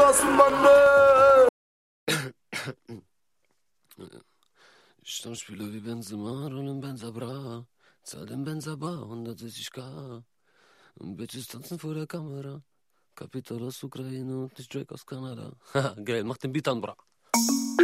Stammspieler wie Benzema, rollen Benzabra, zahl den Benzabar, 160k. Bitches tanzen vor der Kamera. Kapital aus Ukraine und nicht Drake aus Kanada. Haha, geil, mach den Beat an, bra.